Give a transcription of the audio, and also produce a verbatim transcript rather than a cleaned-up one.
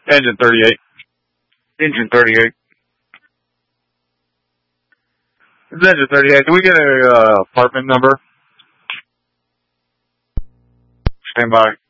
Engine thirty-eight. Engine thirty-eight. It's Engine thirty-eight. Do we get a uh, apartment number? Stand by.